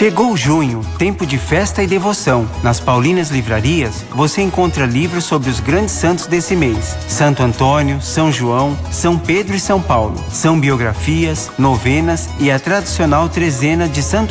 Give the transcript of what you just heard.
Chegou junho, tempo de festa e devoção. Nas Paulinas Livrarias, você encontra livros sobre os grandes santos desse mês. Santo Antônio, São João, São Pedro e São Paulo. São biografias, novenas e a tradicional trezena de Santo